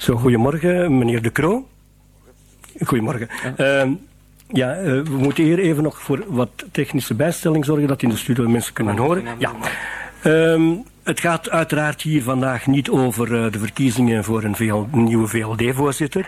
Zo, goedemorgen, meneer De Croo. Goedemorgen. We moeten hier even nog voor wat technische bijstelling zorgen, dat in de studio mensen kunnen horen. Ja. Het gaat uiteraard hier vandaag niet over de verkiezingen voor een nieuwe VLD-voorzitter.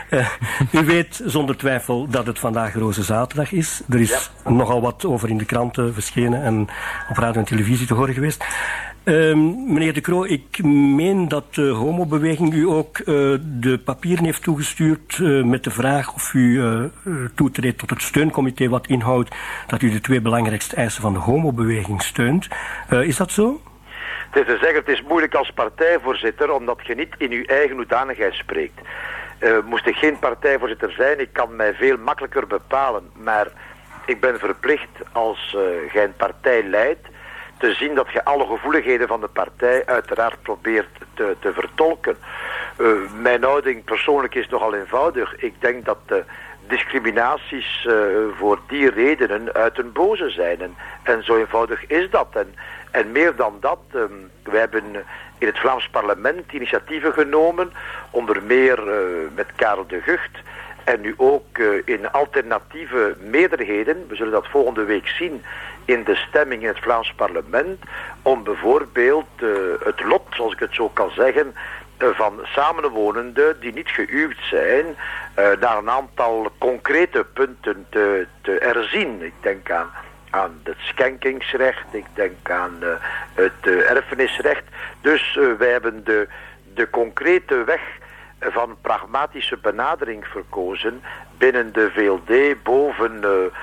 U weet zonder twijfel dat het vandaag Roze Zaterdag is. Er is nogal wat over in de kranten verschenen en op radio en televisie te horen geweest. Meneer De Croo, ik meen dat de homobeweging u ook de papieren heeft toegestuurd met de vraag of u toetreedt tot het steuncomité, wat inhoudt dat u de 2 belangrijkste eisen van de homobeweging steunt. Is dat zo? Het is te zeggen, het is moeilijk als partijvoorzitter, omdat je niet in uw eigen hoedanigheid spreekt. Moest ik geen partijvoorzitter zijn, ik kan mij veel makkelijker bepalen, maar ik ben verplicht als gij een partij leidt, te zien dat je alle gevoeligheden van de partij uiteraard probeert te vertolken. Mijn houding persoonlijk is nogal eenvoudig. Ik denk dat discriminaties voor die redenen uit een boze zijn. En zo eenvoudig is dat. En meer dan dat, wij hebben in het Vlaams parlement initiatieven genomen, onder meer met Karel de Gucht, en nu ook in alternatieve meerderheden, we zullen dat volgende week zien in de stemming in het Vlaams parlement, om bijvoorbeeld het lot, zoals ik het zo kan zeggen, van samenwonenden die niet gehuwd zijn, naar een aantal concrete punten te herzien. Ik denk aan het schenkingsrecht, ik denk aan het erfenisrecht. Dus wij hebben de concrete weg van pragmatische benadering verkozen binnen de VLD boven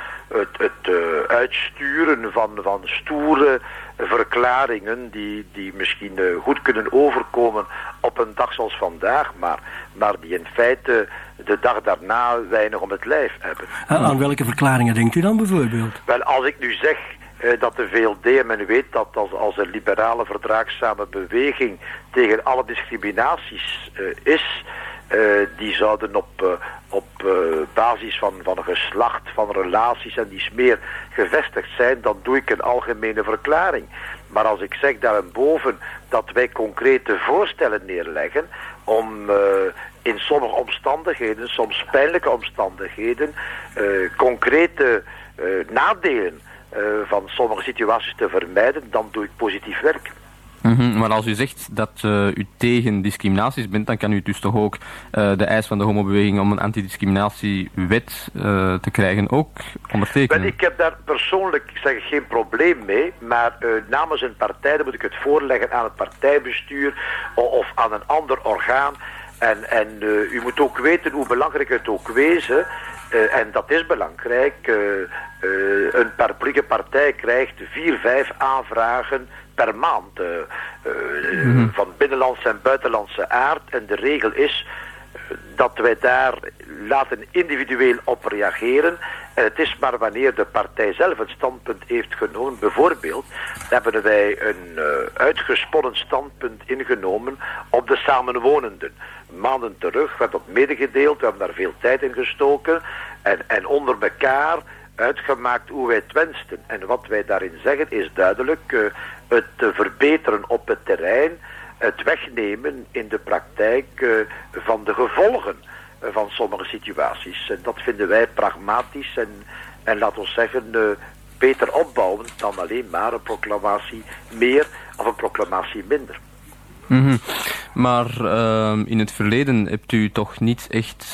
het uitsturen van stoere verklaringen die misschien goed kunnen overkomen op een dag zoals vandaag, maar die in feite de dag daarna weinig om het lijf hebben. Aan welke verklaringen denkt u dan bijvoorbeeld? Wel, als ik nu zeg dat de VLD, en men weet dat als een liberale verdraagzame beweging tegen alle discriminaties is, die zouden op basis van geslacht, van relaties en die meer gevestigd zijn, dan doe ik een algemene verklaring. Maar als ik zeg daarboven dat wij concrete voorstellen neerleggen om in sommige omstandigheden, soms pijnlijke omstandigheden, concrete nadelen van sommige situaties te vermijden, dan doe ik positief werk. Maar als u zegt dat u tegen discriminaties bent, dan kan u dus toch ook de eis van de homobeweging om een antidiscriminatiewet te krijgen ook ondertekenen? Ik heb daar persoonlijk, geen probleem mee, maar namens een partij dan moet ik het voorleggen aan het partijbestuur of aan een ander orgaan. En u moet ook weten hoe belangrijk het ook wezen, en dat is belangrijk, een publieke partij krijgt 4-5 aanvragen per maand van binnenlandse en buitenlandse aard. En de regel is dat wij daar laten individueel op reageren. En het is maar wanneer de partij zelf een standpunt heeft genomen. Bijvoorbeeld hebben wij een uitgesponnen standpunt ingenomen op de samenwonenden. Maanden terug werd dat medegedeeld, we hebben daar veel tijd in gestoken. En onder elkaar uitgemaakt hoe wij het wensten. En wat wij daarin zeggen is duidelijk het verbeteren op het terrein, het wegnemen in de praktijk van de gevolgen van sommige situaties. En dat vinden wij pragmatisch en laten we zeggen beter opbouwen dan alleen maar een proclamatie meer of een proclamatie minder. Maar in het verleden hebt u toch niet echt,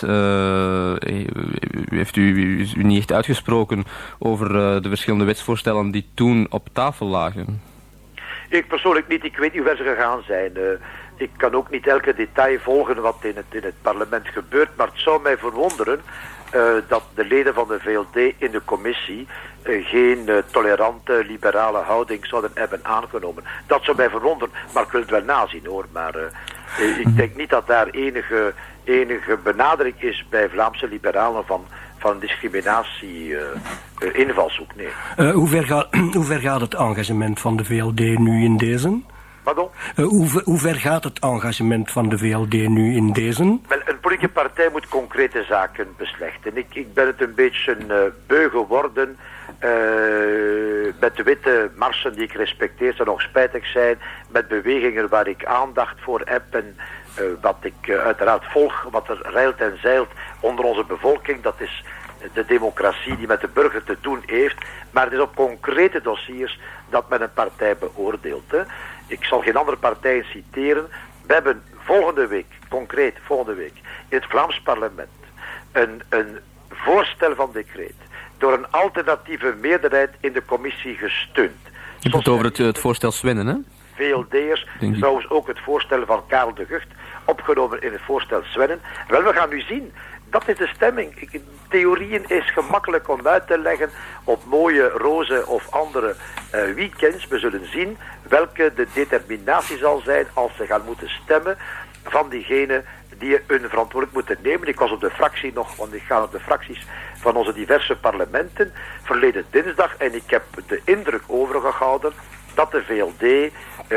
heeft u niet echt uitgesproken over de verschillende wetsvoorstellen die toen op tafel lagen? Ik persoonlijk niet, ik weet niet hoe ver ze gegaan zijn. Ik kan ook niet elke detail volgen wat in het parlement gebeurt, maar het zou mij verwonderen dat de leden van de VLD in de commissie geen tolerante, liberale houding zouden hebben aangenomen. Dat zou mij verwonderen, maar ik wil het wel nazien hoor. Maar ik denk niet dat daar enige benadering is bij Vlaamse liberalen van discriminatie invalshoek, nee. Hoe ver gaat het engagement van de VLD nu in deze? Pardon? Hoe ver gaat het engagement van de VLD nu in deze? Wel, een politieke partij moet concrete zaken beslechten. Ik ben het een beetje beu geworden met witte marsen die ik respecteer, zou nog spijtig zijn, met bewegingen waar ik aandacht voor heb en wat ik uiteraard volg, wat er reilt en zeilt onder onze bevolking. Dat is de democratie die met de burger te doen heeft, maar het is op concrete dossiers dat men een partij beoordeelt. Hè. Ik zal geen andere partijen citeren. We hebben volgende week, concreet volgende week, in het Vlaams parlement een voorstel van decreet door een alternatieve meerderheid in de commissie gesteund. Je hebt het over het voorstel Svennen, hè? VLD'ers, trouwens ook het voorstel van Karel de Gucht, opgenomen in het voorstel Svennen. Wel, we gaan nu zien. Dat is de stemming. Theorieën is gemakkelijk om uit te leggen op mooie roze of andere weekends. We zullen zien welke de determinatie zal zijn als ze gaan moeten stemmen van diegenen die hun verantwoordelijk moeten nemen. Ik was op de fractie nog, want ik ga op de fracties van onze diverse parlementen verleden dinsdag en ik heb de indruk overgehouden dat de VLD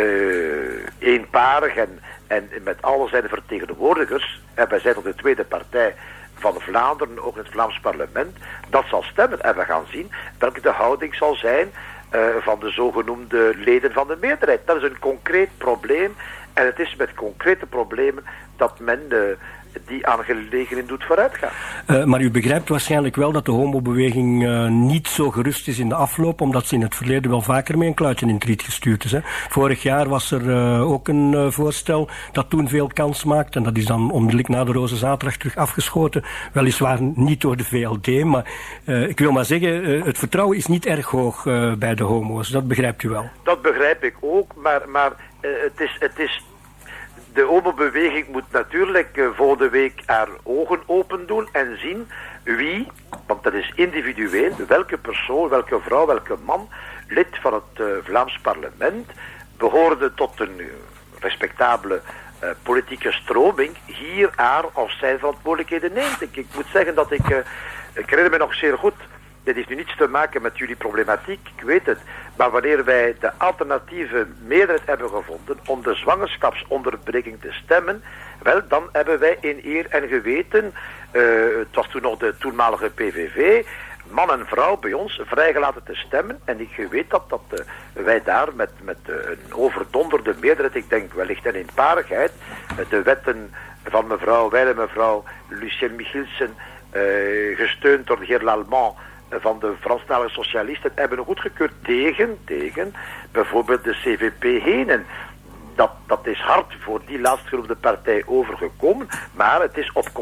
eenparig en met alle zijn vertegenwoordigers, en wij zijn op de tweede partij van Vlaanderen, ook in het Vlaams parlement, dat zal stemmen. En we gaan zien welke de houding zal zijn van de zogenoemde leden van de meerderheid. Dat is een concreet probleem en het is met concrete problemen dat men die aangelegenheid doet vooruitgaan. Maar u begrijpt waarschijnlijk wel dat de homobeweging niet zo gerust is in de afloop, omdat ze in het verleden wel vaker mee een kluitje in het riet gestuurd is. Hè. Vorig jaar was er ook een voorstel dat toen veel kans maakte, en dat is dan onmiddellijk na de Roze Zaterdag terug afgeschoten. Weliswaar niet door de VLD, maar ik wil maar zeggen, het vertrouwen is niet erg hoog bij de homo's. Dat begrijpt u wel. Dat begrijp ik ook, maar het is de homobeweging moet natuurlijk volgende week haar ogen open doen en zien wie, want dat is individueel, welke persoon, welke vrouw, welke man, lid van het Vlaams parlement, behoorde tot een respectabele politieke stroming, hier haar of zijn verantwoordelijkheden neemt. Ik moet zeggen dat ik herinner me nog zeer goed, dit heeft nu niets te maken met jullie problematiek, ik weet het. Maar wanneer wij de alternatieve meerderheid hebben gevonden om de zwangerschapsonderbreking te stemmen, wel, dan hebben wij in eer en geweten, het was toen nog de toenmalige PVV, man en vrouw bij ons vrijgelaten te stemmen. En ik weet dat wij daar met een overdonderde meerderheid, ik denk wellicht een eenparigheid, de wetten van mevrouw Lucien Michielsen, gesteund door de heer Lallemand, van de Franstalige socialisten, hebben goedgekeurd tegen bijvoorbeeld de CVP heen. En dat is hard voor die laatstgenoemde partij overgekomen, maar het is op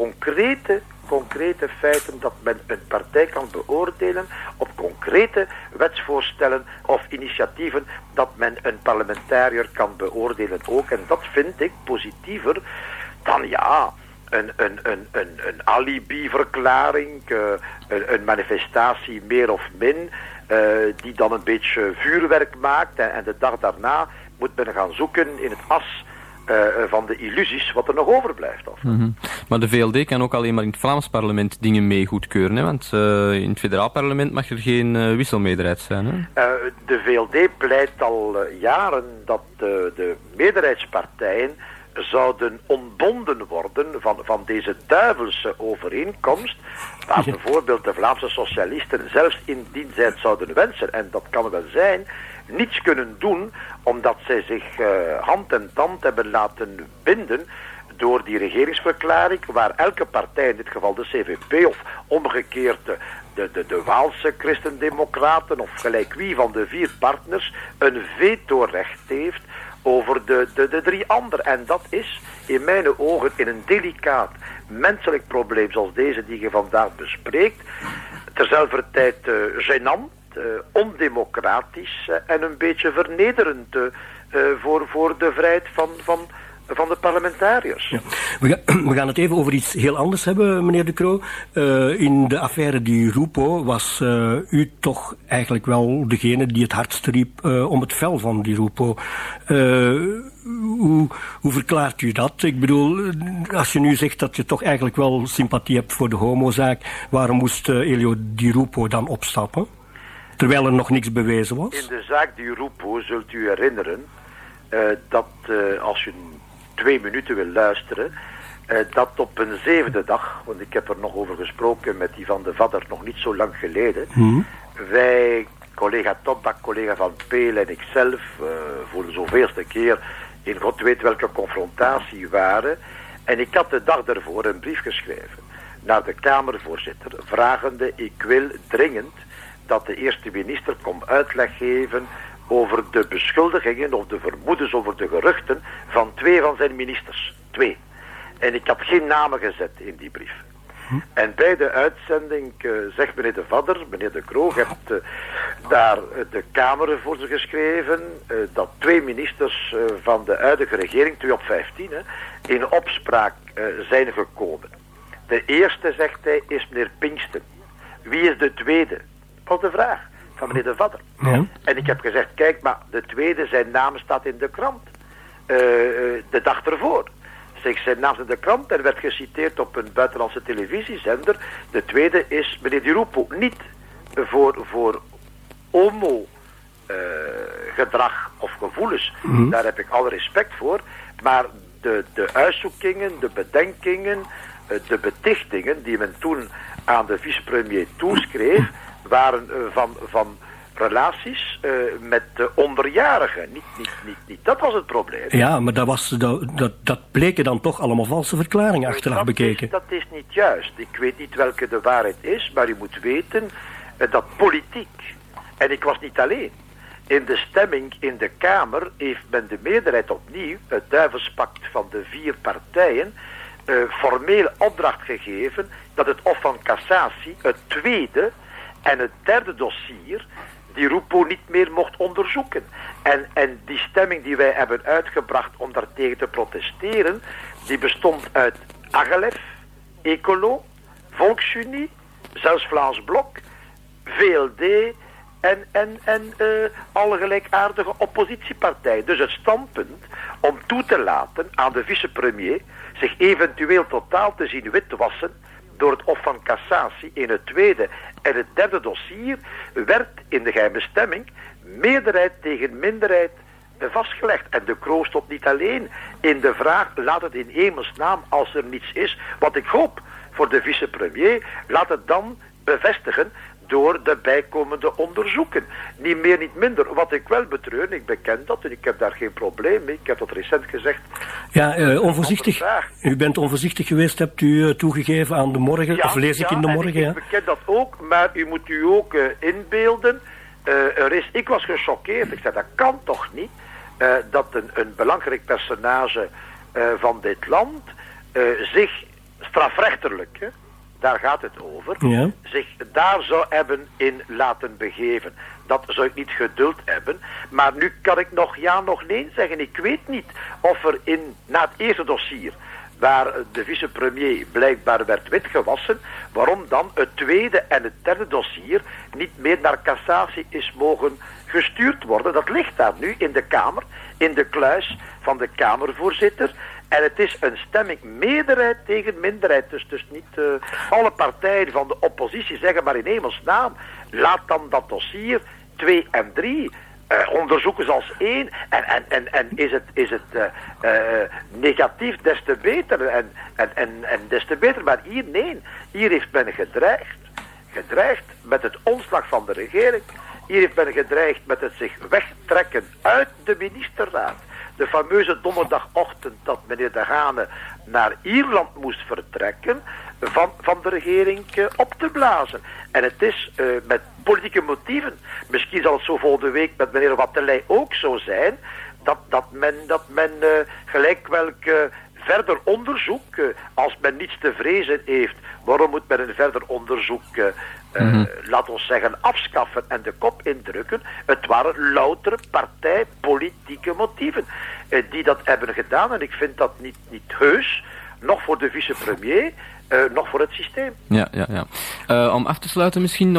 concrete feiten dat men een partij kan beoordelen, op concrete wetsvoorstellen of initiatieven dat men een parlementariër kan beoordelen ook. En dat vind ik positiever dan een alibi-verklaring, een manifestatie meer of min, die dan een beetje vuurwerk maakt en de dag daarna moet men gaan zoeken in het as van de illusies wat er nog overblijft. Mm-hmm. Maar de VLD kan ook alleen maar in het Vlaams parlement dingen mee goedkeuren, hè? Want in het federaal parlement mag er geen wisselmeerderheid zijn. Hè? De VLD pleit al jaren dat de meerderheidspartijen zouden ontbonden worden van deze duivelse overeenkomst, waar bijvoorbeeld de Vlaamse socialisten, zelfs indien zij het zouden wensen, en dat kan wel zijn, niets kunnen doen, omdat zij zich hand en tand hebben laten binden door die regeringsverklaring, waar elke partij, in dit geval de CVP, of omgekeerd de Waalse christendemocraten, of gelijk wie van de 4 partners, een vetorecht heeft over de 3 anderen. En dat is in mijn ogen in een delicaat menselijk probleem zoals deze die je vandaag bespreekt, terzelfde tijd gênant, ondemocratisch en een beetje vernederend voor de vrijheid van de parlementariërs. Ja. We gaan het even over iets heel anders hebben, meneer De Croo. In de affaire Di Rupo was u toch eigenlijk wel degene die het hardst riep om het vel van Di Rupo. Hoe verklaart u dat? Ik bedoel, als je nu zegt dat je toch eigenlijk wel sympathie hebt voor de homozaak, waarom moest Elio Di Rupo dan opstappen? Terwijl er nog niks bewezen was? In de zaak Di Rupo zult u herinneren dat als je 2 minuten wil luisteren, dat op een 7e dag, want ik heb er nog over gesproken met die van de Vadder nog niet zo lang geleden, wij, collega Topbak, collega Van Peel en ikzelf, voor de zoveelste keer in god weet welke confrontatie waren. En ik had de dag ervoor een brief geschreven naar de Kamervoorzitter, vragende: ik wil dringend dat de eerste minister komt uitleg geven over de beschuldigingen of de vermoedens over de geruchten van 2 van zijn ministers. 2. En ik had geen namen gezet in die brief. En bij de uitzending zegt meneer De Vadder, meneer De Croo, hebt daar de Kamer voor ze geschreven dat 2 ministers van de huidige regering, 2 op 15, in opspraak zijn gekomen. De eerste, zegt hij, is meneer Pinksten. Wie is de tweede? Dat was de vraag van meneer De Vadder. Ja. En ik heb gezegd, kijk, maar de tweede, zijn naam staat in de krant. De dag ervoor. Zijn naam in de krant en werd geciteerd op een buitenlandse televisiezender. De tweede is meneer Di Rupo. Niet voor homo gedrag of gevoelens. Daar heb ik alle respect voor. Maar de uitzoekingen, de bedenkingen, de betichtingen die men toen aan de vicepremier toeschreef, waren van relaties met onderjarigen. Niet. Dat was het probleem. Ja, maar dat bleken dan toch allemaal valse verklaringen achteraf bekeken. Dat is niet juist. Ik weet niet welke de waarheid is, maar u moet weten dat politiek, en ik was niet alleen, in de stemming in de Kamer heeft men de meerderheid opnieuw, het duivelspact van de 4 partijen, formeel opdracht gegeven dat het Hof van Cassatie het tweede en het derde dossier die Rupo niet meer mocht onderzoeken. En die stemming die wij hebben uitgebracht om daartegen te protesteren, die bestond uit Agelef, Ecolo, Volksunie, zelfs Vlaams Blok, VLD en alle gelijkaardige oppositiepartijen. Dus het standpunt om toe te laten aan de vicepremier zich eventueel totaal te zien witwassen door het Hof van Cassatie in het tweede en het derde dossier, werd in de geheime stemming meerderheid tegen minderheid vastgelegd. En De Croo stond niet alleen in de vraag, laat het in hemelsnaam als er niets is, wat ik hoop voor de vicepremier, laat het dan bevestigen door de bijkomende onderzoeken. Niet meer, niet minder. Wat ik wel betreur, ik beken dat en ik heb daar geen probleem mee. Ik heb dat recent gezegd. Ja, onvoorzichtig. U bent onvoorzichtig geweest, hebt u toegegeven aan De Morgen, ja, of lees ik in De Morgen. Ik beken dat ook, maar u moet u ook inbeelden. Ik was gechoqueerd. Ik zei, dat kan toch niet dat een belangrijk personage van dit land zich strafrechtelijk, daar gaat het over, ja, zich daar zou hebben in laten begeven. Dat zou ik niet geduld hebben. Maar nu kan ik nog ja, nog nee zeggen. Ik weet niet of er na het eerste dossier, waar de vicepremier blijkbaar werd witgewassen, waarom dan het tweede en het derde dossier niet meer naar cassatie is mogen gestuurd worden. Dat ligt daar nu in de Kamer, in de kluis van de Kamervoorzitter. En het is een stemming meerderheid tegen minderheid. Dus niet alle partijen van de oppositie zeggen, maar in hemelsnaam, laat dan dat dossier 2 en 3 onderzoeken als 1. En is het negatief, des te beter. En des te beter. Maar hier, nee. Hier heeft men gedreigd met het ontslag van de regering. Hier heeft men gedreigd met het zich wegtrekken uit de ministerraad. De fameuze donderdagochtend dat meneer De Hane naar Ierland moest vertrekken, van de regering op te blazen. En het is met politieke motieven. Misschien zal het zo volgende week met meneer Wattelij ook zo zijn, dat men gelijk welk verder onderzoek, als men niets te vrezen heeft, waarom moet men een verder onderzoek, laat ons zeggen, afschaffen en de kop indrukken? Het waren louter partijpolitieke motieven die dat hebben gedaan. En ik vind dat niet heus, nog voor de vicepremier, nog voor het systeem. Ja. Om af te sluiten misschien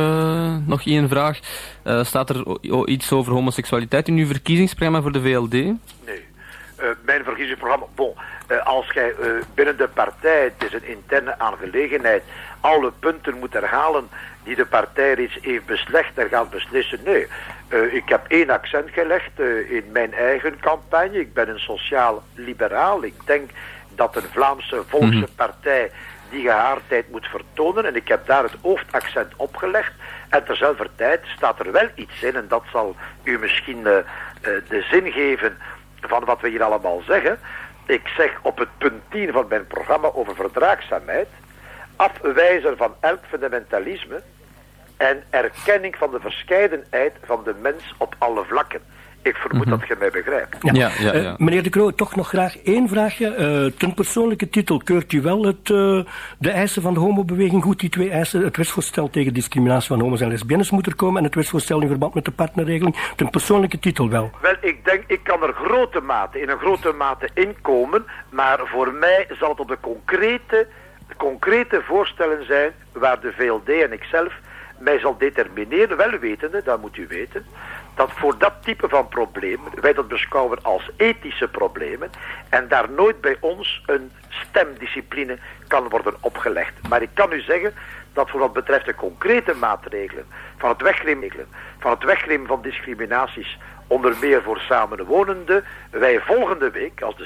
nog één vraag. Staat er iets over homoseksualiteit in uw verkiezingsprogramma voor de VLD? Nee. Mijn verkiezingsprogramma, als jij binnen de partij, het is een interne aangelegenheid, alle punten moet herhalen die de partij reeds heeft beslecht en gaat beslissen. Nee, ik heb 1 accent gelegd in mijn eigen campagne. Ik ben een sociaal-liberaal. Ik denk dat een Vlaamse volkse partij die gehaardheid moet vertonen. En ik heb daar het hoofdaccent opgelegd. En terzelfde tijd staat er wel iets in, en dat zal u misschien de zin geven van wat we hier allemaal zeggen. Ik zeg op het punt 10 van mijn programma over verdraagzaamheid, afwijzer van elk fundamentalisme en erkenning van de verscheidenheid van de mens op alle vlakken. Ik vermoed dat je mij begrijpt. Ja. Meneer De Croo, toch nog graag één vraagje. Ten persoonlijke titel, keurt u wel de eisen van de homobeweging goed? Die twee eisen, het wetsvoorstel tegen discriminatie van homo's en lesbiennes moet er komen en het wetsvoorstel in verband met de partnerregeling. Ten persoonlijke titel wel. Wel, ik denk, ik kan er in een grote mate inkomen, maar voor mij zal het op de concrete voorstellen zijn waar de VLD en ikzelf mij zal determineren, wel wetende, dat moet u weten, dat voor dat type van problemen, wij dat beschouwen als ethische problemen, en daar nooit bij ons een stemdiscipline kan worden opgelegd. Maar ik kan u zeggen dat voor wat betreft de concrete maatregelen van het wegnemen van discriminaties, onder meer voor samenwonenden, wij volgende week, als de